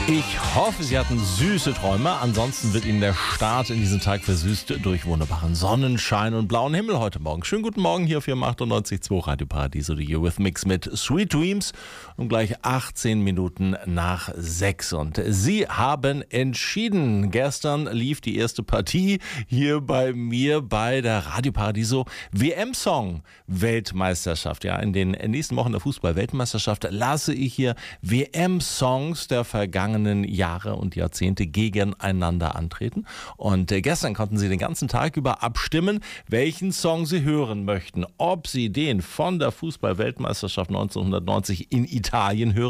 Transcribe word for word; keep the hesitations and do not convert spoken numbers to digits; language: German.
Ich hoffe, Sie hatten süße Träume. Ansonsten wird Ihnen der Start in diesen Tag versüßt durch wunderbaren Sonnenschein und blauen Himmel heute Morgen. Schönen guten Morgen hier auf Ihrem achtundneunzig Komma zwei Radio Paradiso, die Eurythmics mit Sweet Dreams um gleich achtzehn Minuten nach sechs. Und Sie haben entschieden. Gestern lief die erste Partie hier bei mir bei der Radio Paradiso W M-Song Weltmeisterschaft. Ja, in den nächsten Wochen der Fußball-Weltmeisterschaft lasse ich hier W M-Songs der vergangenen Jahre und Jahrzehnte gegeneinander antreten. Und äh, gestern konnten Sie den ganzen Tag über abstimmen, welchen Song Sie hören möchten. Ob Sie den von der Fußball-Weltmeisterschaft neunzehnhundertneunzig in Italien hören